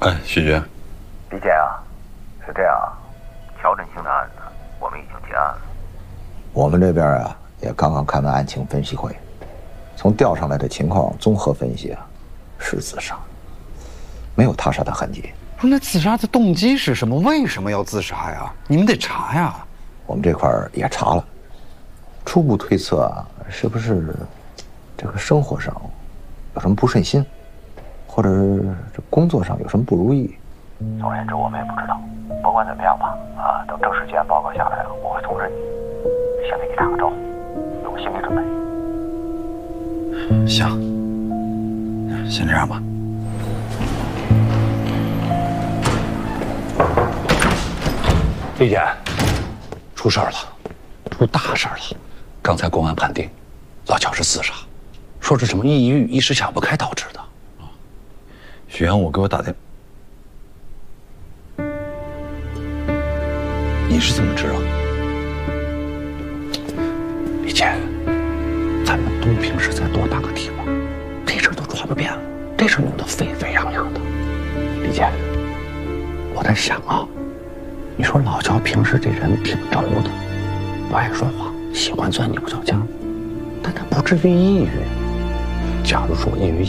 哎，许局， 李健啊，是这样，乔振兴的案子我们已经结案了。 我们这边啊，也刚刚开完案情分析会，从调上来的情况综合分析啊，是自杀，没有他杀的痕迹。 不是，那自杀的动机是什么？为什么要自杀呀？你们得查呀。 我们这块也查了，初步推测啊，是不是这个生活上有什么不顺心，或者这工作上有什么不如意？ 总而言之，我们也不知道。不管怎么样吧，等正式结案报告下来，我会通知你，先给你打个招呼，有个心理准备。 行，先这样吧。李姐，出事儿了，出大事儿了！刚才公安判定，老乔是自杀，说是什么抑郁、一时想不开导致的。许阳，我给我打电，你是怎么知道？李姐，咱们东平市才多大个地方，这事儿都传遍了，这事儿弄得沸沸扬扬的。李姐，我在想啊。你说老乔平时这人挺轴的，不爱说话，喜欢钻牛角尖，但他不至于抑郁。假如说抑郁